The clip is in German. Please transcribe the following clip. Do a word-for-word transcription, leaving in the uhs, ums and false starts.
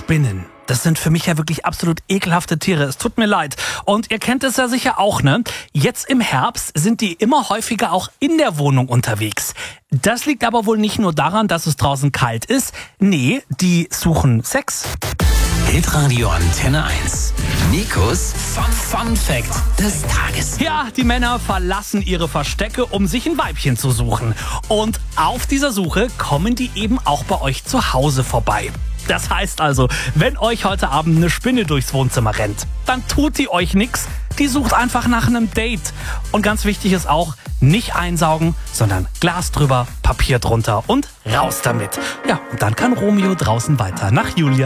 Spinnen. Das sind für mich ja wirklich absolut ekelhafte Tiere. Es tut mir leid. Und ihr kennt es ja sicher auch, ne? Jetzt im Herbst sind die immer häufiger auch in der Wohnung unterwegs. Das liegt aber wohl nicht nur daran, dass es draußen kalt ist. Nee, die suchen Sex. Hitradio Antenne eins. Nikos Fun Fact des Tages. Ja, die Männer verlassen ihre Verstecke, um sich ein Weibchen zu suchen. Und auf dieser Suche kommen die eben auch bei euch zu Hause vorbei. Das heißt also, wenn euch heute Abend eine Spinne durchs Wohnzimmer rennt, dann tut die euch nix. Die sucht einfach nach einem Date. Und ganz wichtig ist auch, nicht einsaugen, sondern Glas drüber, Papier drunter und raus damit. Ja, und dann kann Romeo draußen weiter nach Julia.